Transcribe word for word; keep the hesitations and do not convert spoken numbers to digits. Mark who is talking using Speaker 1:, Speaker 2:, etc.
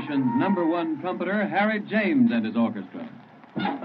Speaker 1: nation's number one trumpeter, Harry James, and his orchestra.